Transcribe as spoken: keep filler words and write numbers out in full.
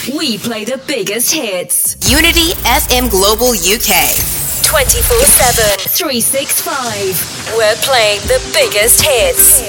We play the biggest hits. Unity F M Global U K. twenty-four seven, three sixty-five. We're playing the biggest hits.